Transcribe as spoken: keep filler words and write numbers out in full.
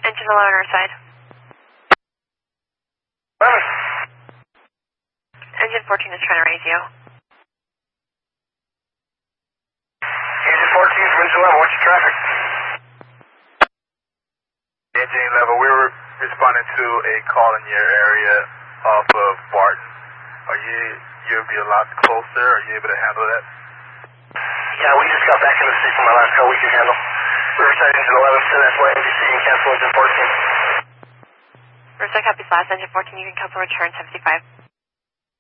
Engine eleven, Riverside. eleven. Engine fourteen is trying to raise you. Engine fourteen from engine eleven, what's your traffic? Engine eleven, we were responding to a call in your area off of Barton. Are you, you'll be a lot closer? Are you able to handle that? Yeah, we just got back in the station my last call we could handle. Riverside engine eleven, send S Y N B C and cancel engine fourteen. Riverside copies last. Engine fourteen, you can cancel return seventy-five.